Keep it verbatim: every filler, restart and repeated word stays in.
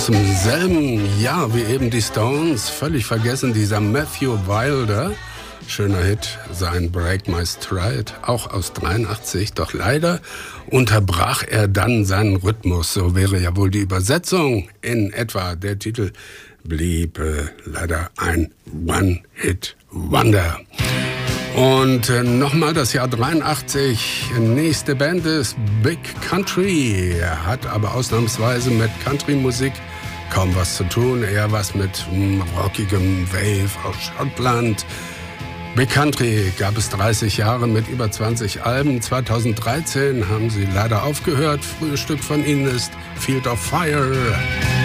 Aus demselben Jahr wie eben die Stones, völlig vergessen, dieser Matthew Wilder. Schöner Hit, sein Break My Stride, auch aus dreiundachtzig. Doch leider unterbrach er dann seinen Rhythmus. So wäre ja wohl die Übersetzung in etwa. Der Titel blieb äh, leider ein One-Hit-Wonder. Und äh, nochmal das Jahr dreiundachtzig. Nächste Band ist Big Country. Er hat aber ausnahmsweise mit Country-Musik kaum was zu tun. Eher was mit mm, rockigem Wave aus Schottland. Big Country gab es dreißig Jahre mit über zwanzig Alben. zweitausenddreizehn haben sie leider aufgehört. Frühes Stück von ihnen ist Field of Fire.